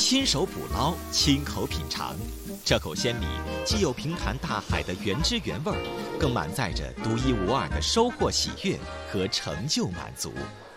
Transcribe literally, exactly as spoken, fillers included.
亲手捕捞，亲口品尝，这口鲜米既有平潭大海的原汁原味儿，更满载着独一无二的收获喜悦和成就满足。